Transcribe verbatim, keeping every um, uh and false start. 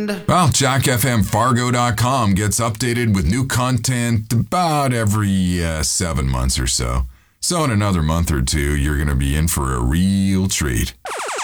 weekend? Well, Jack F M Fargo dot com gets updated with new content about every uh, seven months or so. So in another month or two, you're going to be in for a real treat.